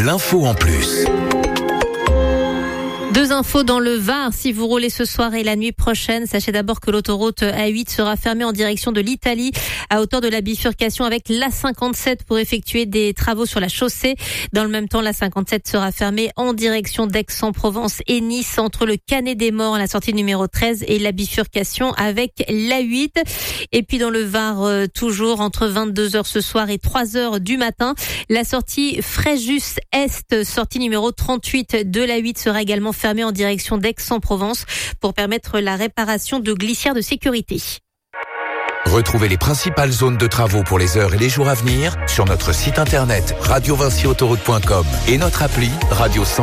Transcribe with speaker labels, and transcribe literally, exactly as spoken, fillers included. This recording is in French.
Speaker 1: l'info en plus.
Speaker 2: Deux infos dans le Var. Si vous roulez ce soir et la nuit prochaine, sachez d'abord que l'autoroute A huit sera fermée en direction de l'Italie à hauteur de la bifurcation avec l'A cinquante-sept pour effectuer des travaux sur la chaussée. Dans le même temps, l'A cinquante-sept sera fermée en direction d'Aix-en-Provence et Nice entre le Canet-des-Morts à la sortie numéro treize et la bifurcation avec l'A huit. Et puis dans le Var, euh, toujours entre vingt-deux heures ce soir et trois heures du matin, la sortie Fréjus Est, sortie numéro trente-huit de l'A huit sera également fermée fermé en direction d'Aix-en-Provence pour permettre la réparation de glissières de sécurité.
Speaker 1: Retrouvez les principales zones de travaux pour les heures et les jours à venir sur notre site internet radio vinci autoroute point com et notre appli Radio cent.